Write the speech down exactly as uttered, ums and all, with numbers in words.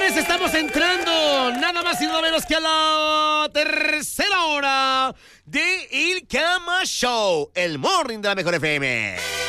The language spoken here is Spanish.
señores, estamos entrando nada más y nada menos que a la tercera hora de El Cama Show, el morning de la Mejor F M.